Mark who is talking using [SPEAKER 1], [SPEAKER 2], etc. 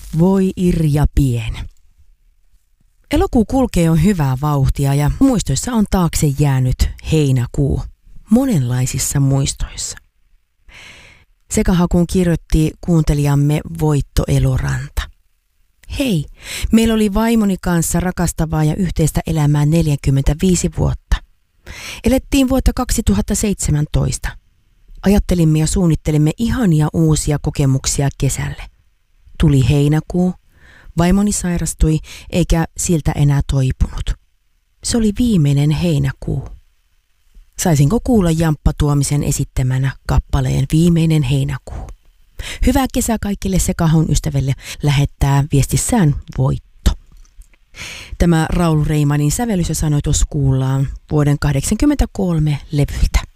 [SPEAKER 1] Voi Irja Pien. Elokuu kulkee on hyvää vauhtia ja muistoissa on taakse jäänyt heinäkuu. Monenlaisissa muistoissa. Sekahakuun kirjoitti kuuntelijamme Voitto Eloranta. Hei, meillä oli vaimoni kanssa rakastavaa ja yhteistä elämää 45 vuotta. Elettiin vuotta 2017. Ajattelimme ja suunnittelimme ihania uusia kokemuksia kesälle. Tuli heinäkuu, vaimoni sairastui eikä siltä enää toipunut. Se oli viimeinen heinäkuu. Saisinko kuulla Jamppa Tuomisen esittämänä kappaleen Viimeinen heinäkuu? Hyvää kesää kaikille Sekahon ystäville, lähettää viestissään Voitto. Tämä Raul Reimanin sävellys ja sanoitus kuullaan vuoden 1983 levyltä.